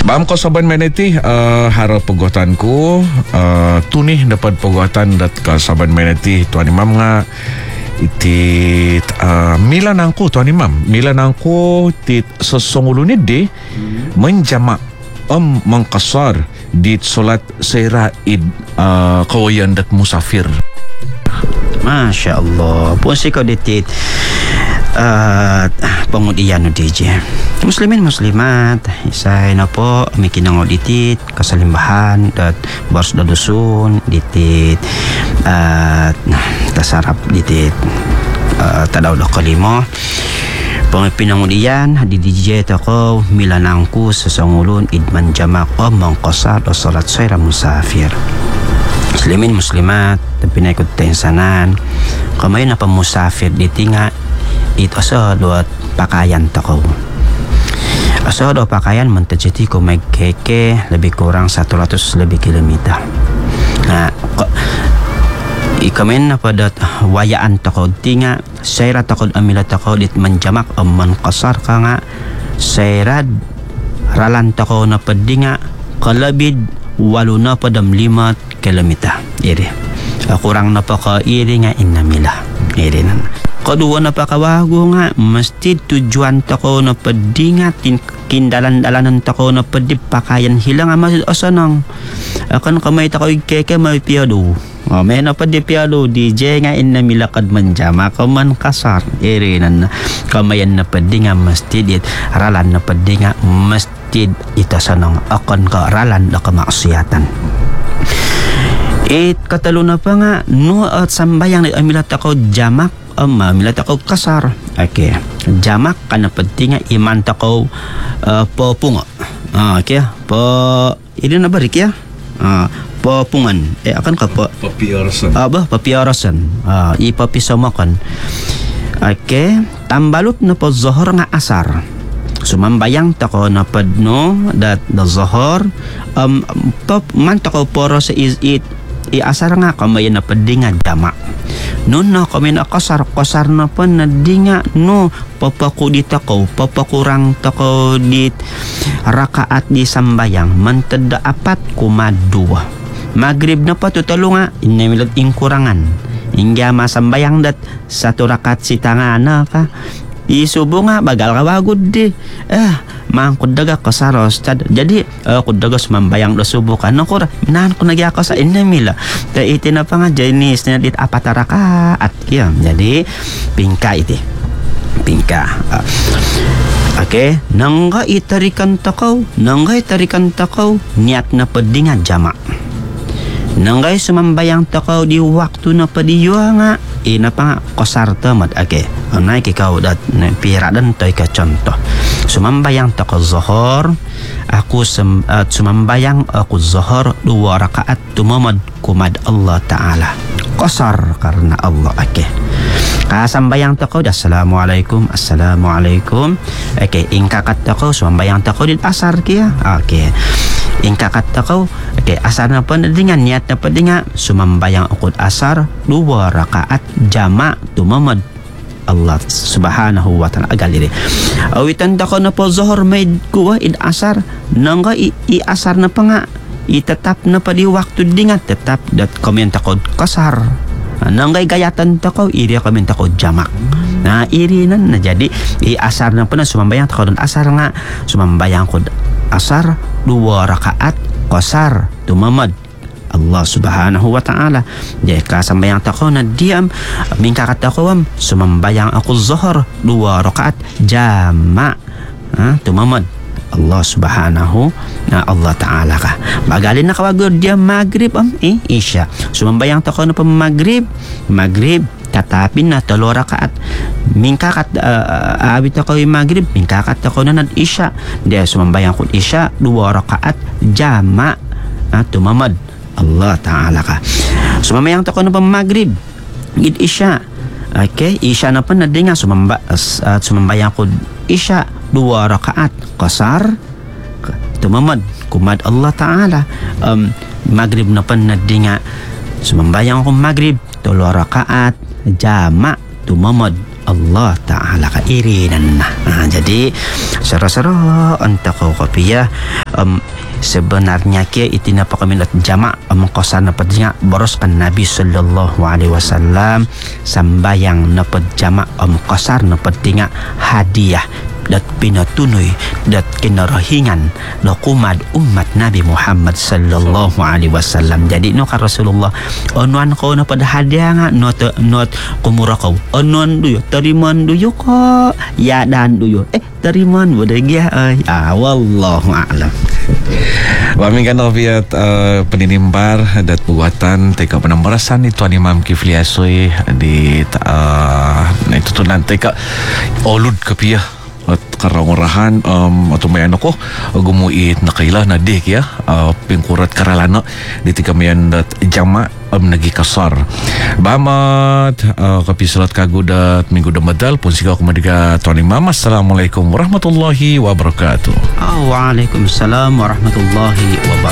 Bam ko saban meniti haro pagwatan ko tunih dapat pagwatan dat ka saban meniti tuan imam nga iti milan angko tuan imam milan angko tit sesungulunid di menjama mengkasar di solat sera id kawayan dat musafir. Masya Allah. Pun si kau ditit pengudian DJ muslimin muslimat isay na po mikinangod ditit kasalimbahan dat bars dadusun ditit tasarap ditit tadaw da kalimo pangipinangudian di DJ tako milanangku sesangulun idman jamak o mangkasar o salat sayra musafir. Muslimin muslimat tapi naikut tensanan kamay na pamusafir ditinga itu asa dua pakaian toko asa dua pakaian mentajiti ko may keke lebih kurang 100 lebih kilometer. Nah ikamen na pada wayaan toko tinga sayra toko amila toko dit menjamak amman kasar ka nga sayra ralan toko na padinga kalabid walo na padam 5 kilometer iri kurang na pa ka iri nga inamila iri na kedua na pakawago nga mesti tujuan tako na pedingatin kindalan-dalanan tako na pedi pakaian hilang ama asanang akan kamay tako keke may piado may na pedi piado DJ nga inamilakad manjama kaman kasar irinan kamayan na pedi nga mesti dit ralan na pedi nga mesti itasanang akan ka ralan na kamaksiyatan. Katalo na pa nga no at sambayang na amilat ako jamak milat ako kasar okay jamak kana penting iman tako po punga okay po ini na barik ya po pungan akan ka po papiarasan papiarasan ipapisamakan okay tambalot na po zohor nga asar sumambayang tako na padno dat the zohor man tako poro sa is it asar nga kamay na padinga jamak nun na kami na kasar na pa na di nga no papakudit ako papakurang tako dit rakaat di sambayang mantada 4 kumadua magrib na pa tutalo nga inamilat inkurangan ingga masambayang dat 1 rakaat si tangana ka isubo nga bagal kawagod di mangkod daga kasaros jadi kudaga sumambayang do subo ka nakura minahan ko nagyaka sa inamila ta iti na pa nga jainis na dit apataraka at kiyam jadi pingka iti pingka okay nangga itarikan takaw niat na pedingan jamak nanggay sumambayang takaw di waktu na padiyo nga ina pa nga kosar tamat okay anay kikaw dat pira dan toy ka contoh sumambayang takaw zohor aku sumambayang aku zohor 2 rakaat tumamad kumad Allah Ta'ala kosar karena Allah okay kasambayang takaw assalamualaikum okay ingkakat takaw sumambayang takaw dit asar kia okay ingkakat takaw okay asar na pa dengan niat na pa dinga sumambayang ukod asar 2 rakaat jama tumamad Allah subhanahu wa ta'ala agaliri awitan takaw na po zohor may kuwa id asar nangga i-asar na pa nga itatap na pa di waktu dinga tetap dat komen takod kasar nanggay gayatan takaw iri komen takod jamak na iri na jadi i-asar na pa na sumambayang takaw dan asar nga sumambayang kod asar 2 rakaat kasar tumamad Allah subhanahu wa ta'ala jadi kasambayang takaw na diam mingkakat takawam sumambayang ako zohor 2 rakaat jama tumamad Allah subhanahu na Allah ta'ala ka bagalin na kawagod diam maghrib isya sumambayang takaw na pa maghrib tatapin na 3 rakaat mingkakat abit ako yung maghrib mingkakat ako na isya di sumambayang ko isya 2 rakaat jama tumamad Allah Ta'ala ka sumamayang tako na pa maghrib gid isya okay isya na pa na di nga sumambayang ko isya 2 rakaat kasar tumamad kumad Allah Ta'ala maghrib na pa na di nga sumambayang ko maghrib 3 rakaat jama tumamad Allah Ta'ala kairinan na. Jadi sara-sara anta kau kopiah sebenarnya kia itina pakaminat jama' mengkosar napadnya boroskan Nabi sallallahu alaihi wasallam sambayang napad jama' mengkosar napadnya hadiah dat pinatunay dat kinarahingan na kumad umat Nabi Muhammad sallallahu alaihi wasallam. Jadi no ka Rasulullah onuan ko na pada hadiah nga not kumura ko onuan duyo tariman duyo ko ya dan duyo tariman bodegya ay wallahu a'lam. Wamin kan ofiat peninimpar dat buatan teka penambarasan itu Imam Kifli Asoy di itu tu nanti ka olud kapia at karangurahan atau may ano ko gumuit na kaila na dik ya pingkurat karalano di tika mayan dat jama nagi kasar bamat kapisalat kagudat minggu damadal pun sigaw kumadiga Tuan Imam. Assalamualaikum warahmatullahi wabarakatuh. Waalaikumsalam warahmatullahi wabarakatuh.